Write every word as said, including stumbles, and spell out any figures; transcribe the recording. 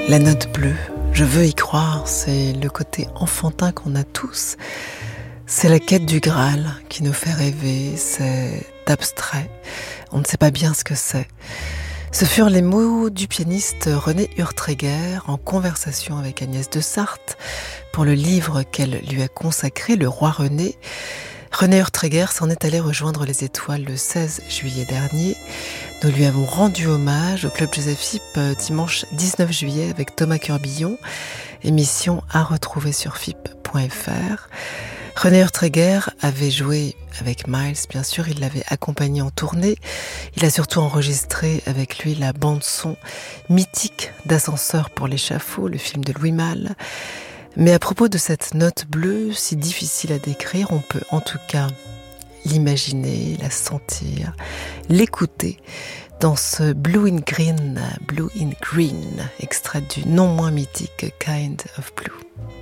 La note bleue, je veux y croire, c'est le côté enfantin qu'on a tous. C'est la quête du Graal qui nous fait rêver, c'est abstrait, on ne sait pas bien ce que c'est. Ce furent les mots du pianiste René Urtréguer en conversation avec Agnès de Sarthe pour le livre qu'elle lui a consacré, Le Roi René. René Urtréguer s'en est allé rejoindre les étoiles le seize juillet dernier. Nous lui avons rendu hommage au Club Joseph Fipp dimanche dix-neuf juillet avec Thomas Curbillon, émission à retrouver sur fipp point f r. René Urtréguer avait joué avec Miles, bien sûr, il l'avait accompagné en tournée. Il a surtout enregistré avec lui la bande-son mythique d'Ascenseur pour l'échafaud, le film de Louis Malle. Mais à propos de cette note bleue, si difficile à décrire, on peut en tout cas l'imaginer, la sentir, l'écouter dans ce Blue in Green, Blue in Green, extrait du non moins mythique Kind of Blue.